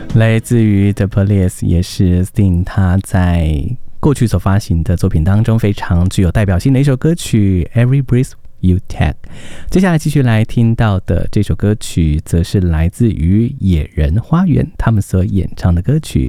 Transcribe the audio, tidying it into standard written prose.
来自于 The Police， 也是 Sting 他在过去所发行的作品当中非常具有代表性的一首歌曲 Every Breath You Take。 接下来继续来听到的这首歌曲则是来自于野人花园他们所演唱的歌曲